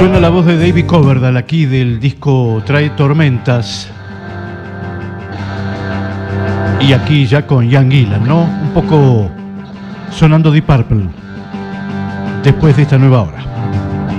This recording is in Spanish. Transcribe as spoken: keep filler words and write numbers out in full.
Suena la voz de David Coverdale aquí del disco Trae Tormentas. Y aquí ya con Ian Gillan, ¿no? Un poco sonando Deep Purple después de esta nueva hora.